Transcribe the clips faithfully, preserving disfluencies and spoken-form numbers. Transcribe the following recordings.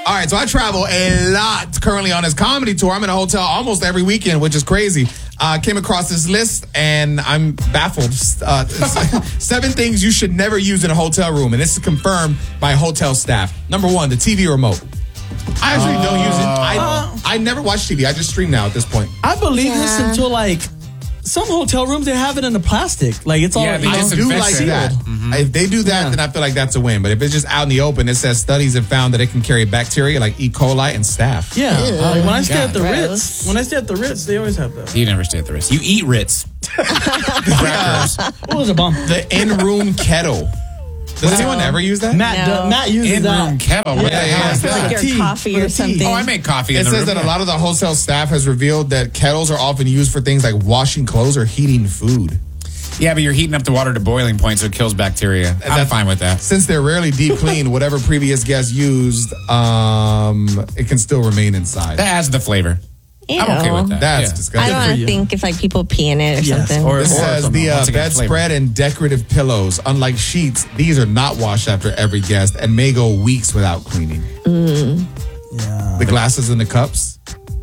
All right, so I travel a lot currently on this comedy tour. I'm in a hotel almost every weekend, which is crazy. I uh, came across this list, and I'm baffled. Uh, seven things you should never use in a hotel room, and this is confirmed by hotel staff. Number one, the T V remote. I actually uh, don't use it. I, I never watch T V. I just stream now at this point. I believe yeah. this until, like, some hotel rooms, they have it in the plastic. Like, it's all... Yeah, I do like it. that. Mm-hmm. If they do that, yeah. then I feel like that's a win. But if it's just out in the open, it says studies have found that it can carry bacteria like E. coli and staph. Yeah. Like when I stay God. at the Gross. Ritz, when I stay at the Ritz, they always have that. You never stay at the Ritz. You eat Ritz. Crackers. What was a bomb? The in-room kettle. Does wow. anyone ever use that? Matt, no. Matt uses that. In-room kettle. What yeah, the hell yeah, is that? Like your tea. coffee or something. Oh, I make coffee in it the says room. that a lot of the hotel staff has revealed that kettles are often used for things like washing clothes or heating food. Yeah, but you're heating up the water to boiling point, so it kills bacteria. I'm That's, fine with that. Since they're rarely deep cleaned, whatever previous guests used, um, it can still remain inside. That adds the flavor. Ew. I'm okay with that. That's yeah. disgusting. I don't want to think if like people pee in it or yes, something. Or, this or says something. the uh, bedspread and decorative pillows, unlike sheets, these are not washed after every guest and may go weeks without cleaning. Mm. Yeah. The glasses and the cups.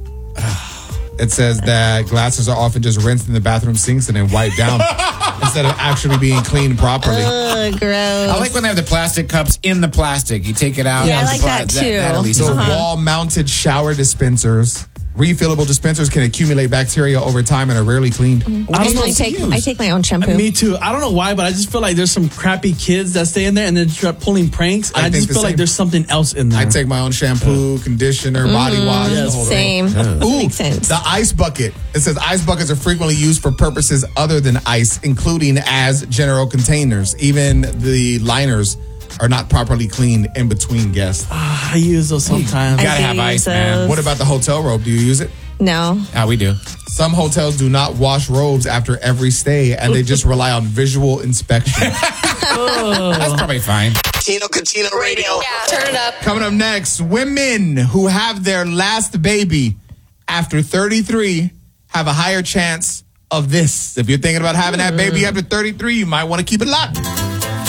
It says that glasses are often just rinsed in the bathroom sinks and then wiped down instead of actually being cleaned properly. Ugh, gross. I like when they have the plastic cups in the plastic. You take it out. Yeah, I like that too. That, that at least so uh-huh. wall-mounted shower dispensers. Refillable dispensers can accumulate bacteria over time and are rarely cleaned. Mm-hmm. I, I, take, I take my own shampoo. Me too. I don't know why, but I just feel like there's some crappy kids that stay in there and then start pulling pranks. I, I just feel same. like there's something else in there. I take my own shampoo, conditioner, mm-hmm. body wash. Yes. The Same. Yeah. Ooh, makes sense. The ice bucket. It says ice buckets are frequently used for purposes other than ice, including as general containers. Even the liners are not properly cleaned in between guests. I use those sometimes. You gotta have ice, those. man. What about the hotel robe? Do you use it? No. Ah, we do. Some hotels do not wash robes after every stay, and they just rely on visual inspection. Oh. That's probably fine. Tino Catino Radio. Yeah, turn it up. Coming up next, women who have their last baby after thirty-three have a higher chance of this. If you're thinking about having that baby after thirty-three, you might want to keep it locked.